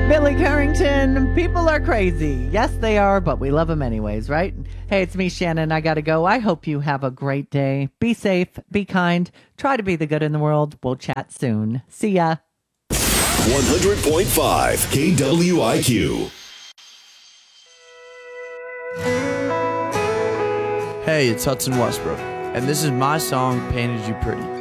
Billy Currington, people are crazy. Yes, they are, but we love them anyways, right? Hey, it's me, Shannon. I got to go. I hope you have a great day. Be safe, be kind, try to be the good in the world. We'll chat soon. See ya. 100.5 KWIQ. Hey, it's Hudson Westbrook, and this is my song, Painted You Pretty.